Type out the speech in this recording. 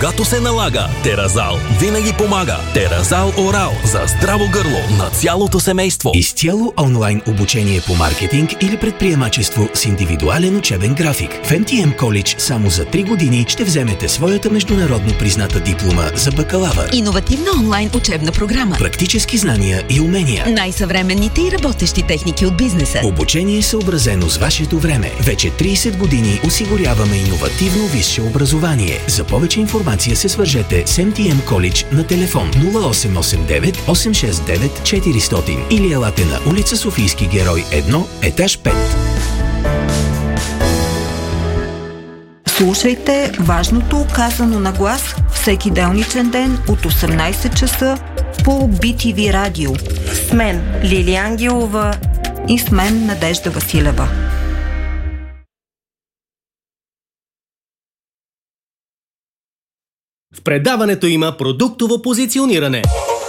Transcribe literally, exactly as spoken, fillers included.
когато се налага. Теразал винаги помага. Теразал Орал за здраво гърло на цялото семейство. Изцяло онлайн обучение по маркетинг или предприемачество с индивидуален учебен график. В Ем Ти Ем College само за три години ще вземете своята международно призната диплома за бакалавър. Иновативна онлайн учебна програма. Практически знания и умения. Най-съвременните и работещи техники от бизнеса. Обучение съобразено с вашето време. Вече трийсет години осигуряваме иновативно висше образование. За повече информация се свържете с Ем Ти Ем College на телефон нула осем осем девет осем шест девет четиристотин или елате на улица Софийски герой едно, етаж пет. Слушайте важното казано на глас всеки делничен ден от осемнайсет часа по Би Ти Ви радио. С мен Лили Ангелова и с мен Надежда Василева. В предаването има продуктово позициониране.